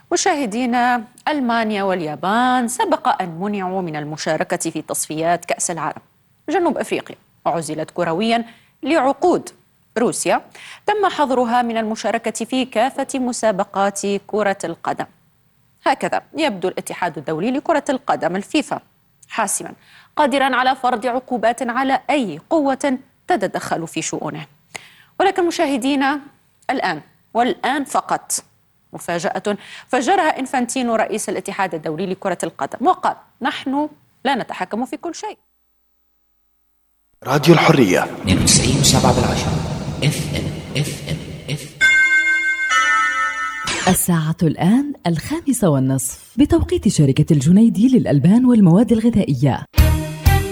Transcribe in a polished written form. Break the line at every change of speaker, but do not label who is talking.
مشاهدينا، ألمانيا واليابان سبق أن منعوا من المشاركة في تصفيات كأس العالم. جنوب أفريقيا عزلت كرويا لعقود. روسيا تم حظرها من المشاركة في كافة مسابقات كرة القدم. هكذا يبدو الاتحاد الدولي لكرة القدم الفيفا حاسما قادرا على فرض عقوبات على أي قوة تتدخل في شؤونه. ولكن مشاهدينا، والآن فقط مفاجأة فجرها إنفانتينو رئيس الاتحاد الدولي لكرة القدم وقال: نحن لا نتحكم في كل شيء.
راديو الحرية
92.7 FM.
الساعة الآن 5:30 بتوقيت شركة الجنيدي للألبان والمواد الغذائية.